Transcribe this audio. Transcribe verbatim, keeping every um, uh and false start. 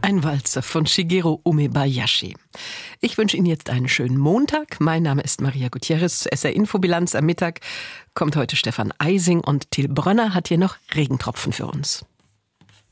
Ein Walzer von Shigeru Umebayashi. Ich wünsche Ihnen jetzt einen schönen Montag. Mein Name ist Maria Gutierrez. Zur S R-Infobilanz am Mittag kommt heute Stefan Eising und Till Brönner hat hier noch Regentropfen für uns.